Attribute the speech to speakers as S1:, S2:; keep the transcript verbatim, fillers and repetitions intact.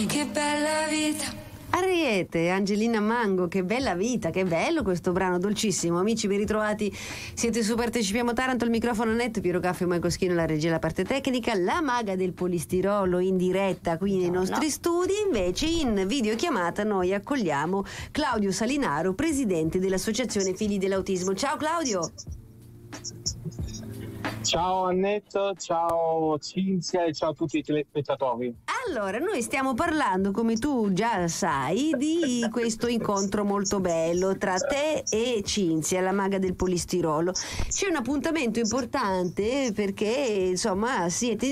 S1: Che bella vita.
S2: Ariete, Angelina Mango, che bella vita, che bello questo brano, dolcissimo. Amici, ben ritrovati, siete su Partecipiamo Taranto, il microfono netto, Piero Caffio, Marco Schino, la regia, la parte tecnica, la maga del polistirolo in diretta qui nei nostri no. studi. Invece in videochiamata noi accogliamo Claudio Salinaro, presidente dell'Associazione Figli dell'Autismo. Ciao Claudio!
S3: Ciao Annetto, ciao Cinzia e ciao a tutti i telespettatori.
S2: Allora, noi stiamo parlando, come tu già sai, di questo incontro molto bello tra te e Cinzia, la maga del polistirolo. C'è un appuntamento importante perché, insomma, siete